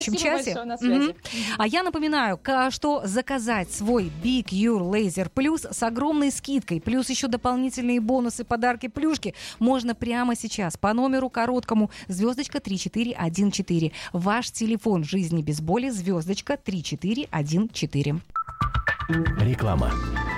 Спасибо большое, на связи. А я напоминаю, что заказать свой Big Your Laser Plus с огромной скидкой, плюс еще дополнительные бонусы, подарки, плюшки, можно прямо сейчас по номеру короткому *3414. Ваш телефон жизни без боли *3414. Реклама.